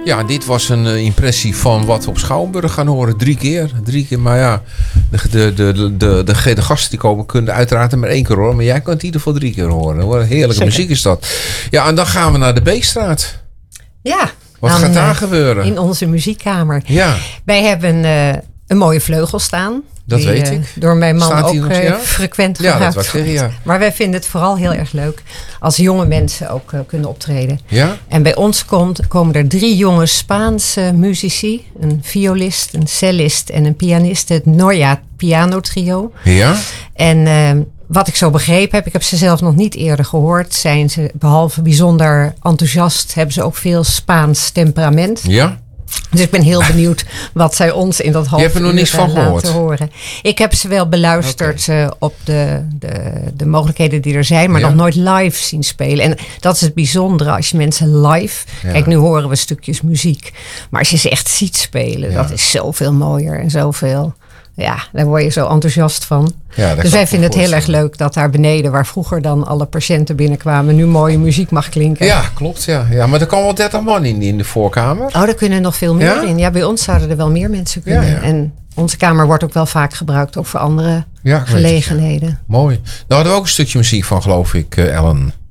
Ja, dit was een impressie van wat we op Schouwburg gaan horen. 3 keer. Maar ja, de gasten die komen kunnen uiteraard maar 1 keer horen. Maar jij kunt het in ieder geval 3 keer horen. Wat heerlijke Zeker. muziek is dat. Ja, en dan gaan we naar de Beekstraat. Ja. Wat gaat daar gebeuren? In onze muziekkamer. Ja. Wij hebben een mooie vleugel staan. Dat die, weet ik. Door mijn man Staat ook die nog, ja? frequent Ja, gebruikt dat wou ik zeggen, ja. Maar wij vinden het vooral heel erg leuk als jonge mensen ook kunnen optreden. Ja? En bij ons komen er 3 jonge Spaanse muzici. Een violist, een cellist en een pianist. Het Noya Piano Trio. Ja? En wat ik zo begrepen heb, ik heb ze zelf nog niet eerder gehoord, zijn ze behalve bijzonder enthousiast, hebben ze ook veel Spaans temperament. Ja? Dus ik ben heel benieuwd wat zij ons in dat half Je hebt er nog uur niks van laten horen. Ik heb ze wel beluisterd op de mogelijkheden die er zijn, maar Ja. nog nooit live zien spelen. En dat is het bijzondere als je mensen live... Ja. Kijk, nu horen we stukjes muziek. Maar als je ze echt ziet spelen, dat is zoveel mooier en zoveel... Ja, daar word je zo enthousiast van. Ja, dat Dus kan wij ik me vinden het heel erg voorstellen. leuk dat daar beneden, waar vroeger dan alle patiënten binnenkwamen, nu mooie muziek mag klinken. Ja, klopt. Ja, maar er kan wel 30 man in de voorkamer. Oh, daar kunnen nog veel meer Ja? in. Ja, bij ons zouden er wel meer mensen kunnen. Ja. En onze kamer wordt ook wel vaak gebruikt, ook voor andere Ja, ik weet het, ja. gelegenheden. Mooi. Nou hadden we ook een stukje muziek van, geloof ik, Ellen.